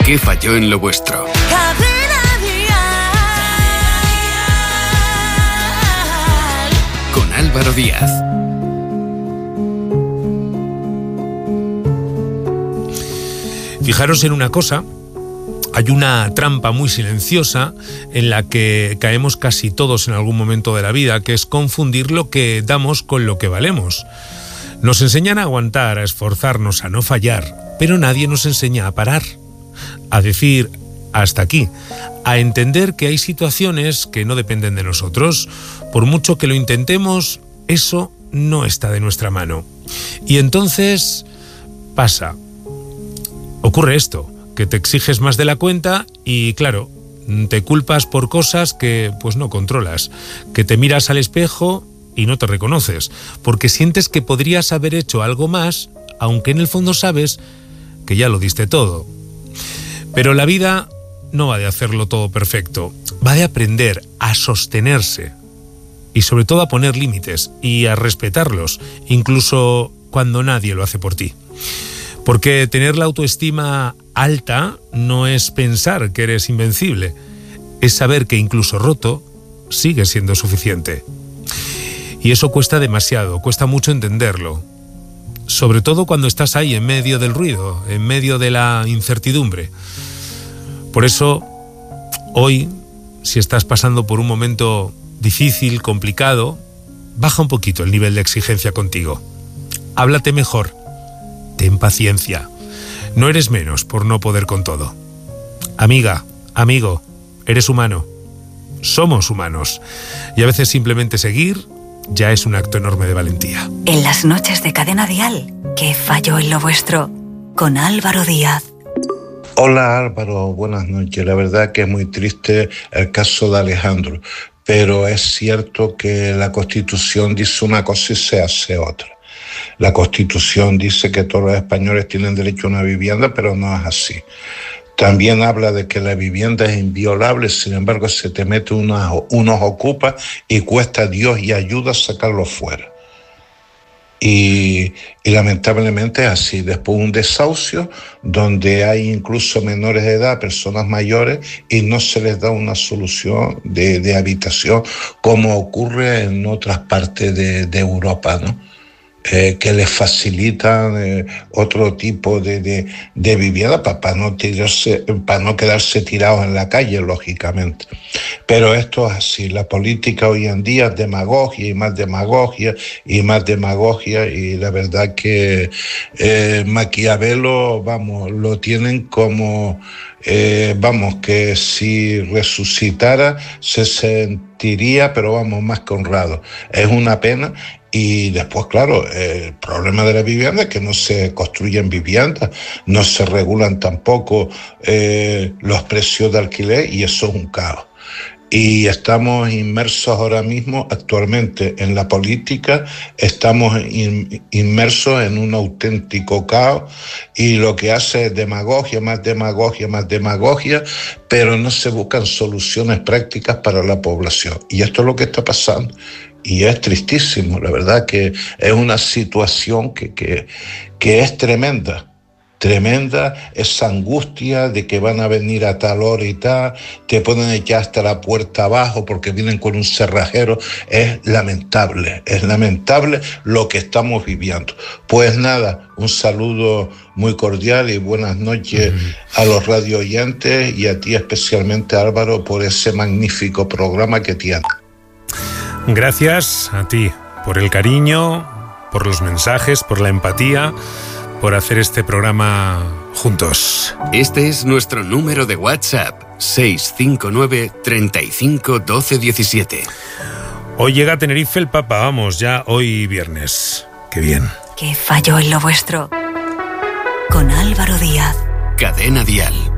¿Qué falló en lo vuestro? Con Álvaro Díaz. Fijaros en una cosa. Hay una trampa muy silenciosa en la que caemos casi todos en algún momento de la vida, que es confundir lo que damos con lo que valemos. Nos enseñan a aguantar, a esforzarnos, a no fallar, pero nadie nos enseña a parar, a decir hasta aquí, a entender que hay situaciones que no dependen de nosotros. Por mucho que lo intentemos, eso no está de nuestra mano. Y entonces ocurre esto, que te exiges más de la cuenta y, claro, te culpas por cosas que pues no controlas, que te miras al espejo y no te reconoces, porque sientes que podrías haber hecho algo más, aunque en el fondo sabes que ya lo diste todo. Pero la vida no va de hacerlo todo perfecto, va de aprender a sostenerse y sobre todo a poner límites y a respetarlos, incluso cuando nadie lo hace por ti. Porque tener la autoestima alta no es pensar que eres invencible, es saber que incluso roto sigue siendo suficiente. Y eso cuesta demasiado, cuesta mucho entenderlo, sobre todo cuando estás ahí en medio del ruido, en medio de la incertidumbre. Por eso, hoy, si estás pasando por un momento difícil, complicado, baja un poquito el nivel de exigencia contigo. Háblate mejor. Ten paciencia. No eres menos por no poder con todo. Amiga, amigo, eres humano. Somos humanos. Y a veces simplemente seguir ya es un acto enorme de valentía. En las noches de Cadena Dial, ¿qué falló en lo vuestro? Con Álvaro Díaz. Hola Álvaro, buenas noches. La verdad que es muy triste el caso de Alejandro, pero es cierto que la Constitución dice una cosa y se hace otra. La Constitución dice que todos los españoles tienen derecho a una vivienda, pero no es así. También habla de que la vivienda es inviolable, sin embargo se te mete unos ocupas y cuesta Dios y ayuda a sacarlos fuera. Y lamentablemente es así. Después un desahucio donde hay incluso menores de edad, personas mayores, y no se les da una solución de habitación como ocurre en otras partes de Europa, ¿no? Que les facilitan otro tipo de vivienda para no quedarse tirados en la calle, lógicamente. Pero esto es así. La política hoy en día es demagogia y más demagogia y más demagogia, y la verdad que Maquiavelo, lo tienen como... que si resucitara se sentiría, pero más que honrado. Es una pena. Y después, claro, el problema de la vivienda es que no se construyen viviendas, no se regulan tampoco los precios de alquiler, y eso es un caos. Y estamos inmersos ahora mismo, actualmente, en la política, estamos inmersos en un auténtico caos, y lo que hace es demagogia, más demagogia, más demagogia, pero no se buscan soluciones prácticas para la población. Y esto es lo que está pasando. Y es tristísimo, la verdad que es una situación que es tremenda. Tremenda esa angustia de que van a venir a tal hora y tal, te ponen echar hasta la puerta abajo porque vienen con un cerrajero. Es lamentable lo que estamos viviendo. Pues nada, un saludo muy cordial y buenas noches a los radio oyentes, y a ti especialmente, Álvaro, por ese magnífico programa que tienes. Gracias a ti por el cariño, por los mensajes, por la empatía, por hacer este programa juntos. Este es nuestro número de WhatsApp, 659 35 12 17. Hoy llega a Tenerife el Papa, vamos, ya hoy viernes. Qué bien. ¿Qué falló en lo vuestro? Con Álvaro Díaz. Cadena Dial.